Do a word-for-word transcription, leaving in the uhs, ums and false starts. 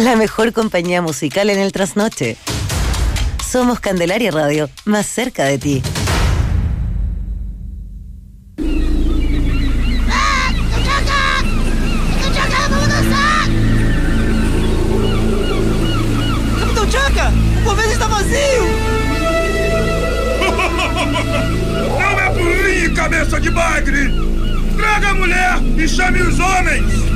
la mejor compañía musical en el trasnoche. Somos Candelaria Radio, más cerca de ti. Capitão Chaka, o convés está vazio! Não é burrinho, cabeça de bagre! Traga a mulher e chame os homens!